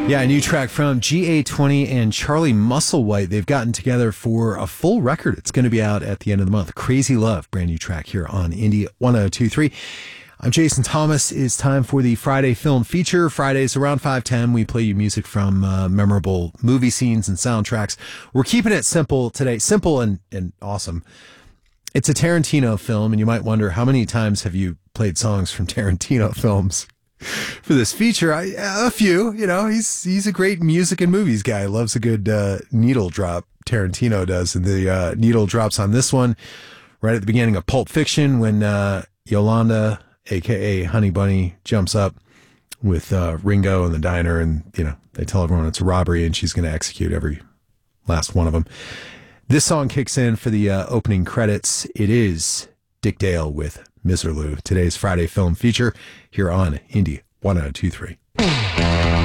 Yeah, a new track from GA20 and Charlie Musselwhite. They've gotten together for a full record. It's going to be out at the end of the month. Crazy Love, brand new track here on Indie 1023. I'm Jason Thomas. It's time for the Friday Film Feature. Fridays around 5:10, we play you music from memorable movie scenes and soundtracks. We're keeping it simple today. Simple and awesome. It's a Tarantino film, and you might wonder, how many times have you played songs from Tarantino films? For this feature, a few. You know, he's a great music and movies guy. Loves a good needle drop. Tarantino does, and the needle drops on this one right at the beginning of Pulp Fiction when Yolanda, aka Honey Bunny, jumps up with Ringo in the diner, and they tell everyone it's a robbery, and she's going to execute every last one of them. This song kicks in for the opening credits. It is Dick Dale with Miserlou. Today's Friday Film Feature here on Indie 1023.